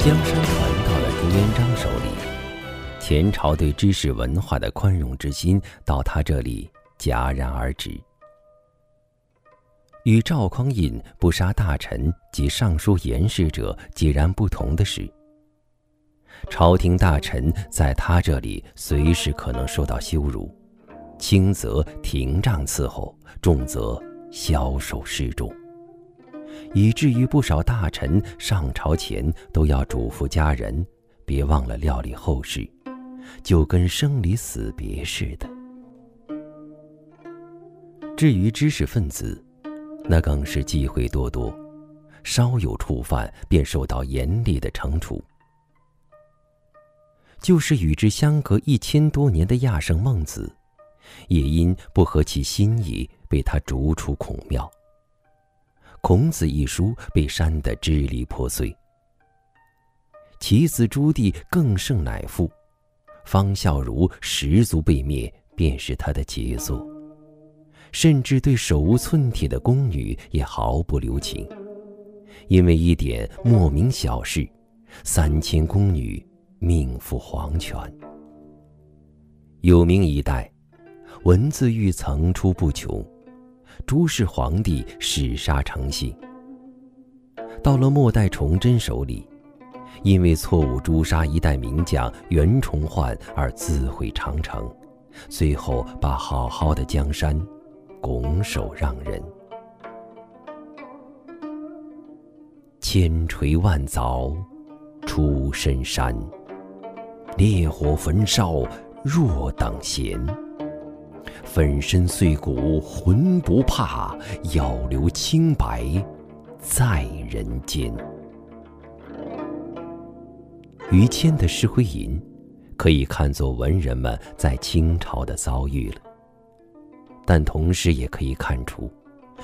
江山传到了朱元璋手里，前朝对知识文化的宽容之心到他这里戛然而止。与赵匡胤不杀大臣及尚书言事者截然不同的是，朝廷大臣在他这里随时可能受到羞辱，轻则廷杖伺候，重则枭首示众，以至于不少大臣上朝前都要嘱咐家人别忘了料理后事，就跟生离死别似的。至于知识分子，那更是忌讳多多，稍有触犯便受到严厉的惩处。就是与之相隔1000多年的亚圣孟子，也因不合其心意被他逐出孔庙。孔子一书被删得支离破碎。其子朱棣更胜乃父，方孝孺10族被灭便是他的杰作，甚至对手无寸铁的宫女也毫不留情，因为一点莫名小事，3000宫女命赴黄泉。有名一代，文字狱层出不穷，诸氏皇帝弑杀成性。到了末代崇祯手里，因为错误诛杀一代名将袁崇焕而自毁长城，最后把好好的江山拱手让人。千锤万凿出深山，烈火焚烧若等闲。粉身碎骨浑不怕，要留清白在人间。于谦的诗徽吟可以看作文人们在清朝的遭遇了，但同时也可以看出，